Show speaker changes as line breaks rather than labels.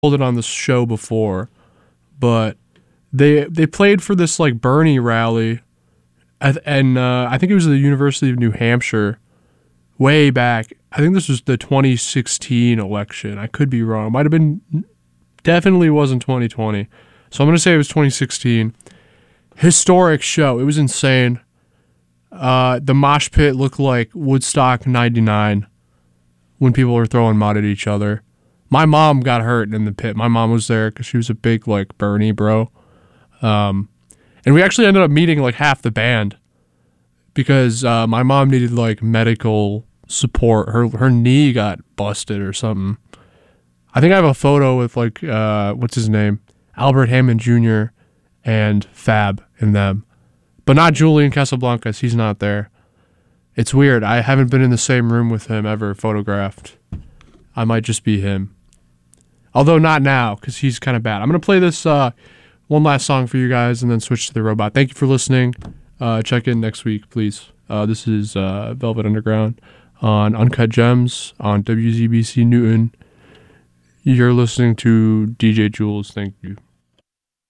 told it on the show before, but they played for this like Bernie rally, and I think it was the University of New Hampshire, way back. I think this was the 2016 election. I could be wrong. It might have been, definitely wasn't 2020. So I'm going to say it was 2016. Historic show. It was insane. The mosh pit looked like Woodstock 99 when people were throwing mud at each other. My mom got hurt in the pit. My mom was there because she was a big like Bernie bro. And we actually ended up meeting like half the band because my mom needed like medical support. Her knee got busted or something. I think I have a photo with like what's his name? Albert Hammond Jr. and Fab in them. But not Julian Casablancas. He's not there. It's weird. I haven't been in the same room with him ever photographed. I might just be him. Although not now, because he's kind of bad. I'm going to play this one last song for you guys and then switch to the robot. Thank you for listening. Check in next week, please. This is Velvet Underground on Uncut Gems on WZBC Newton. You're listening to DJ Jules. Thank you.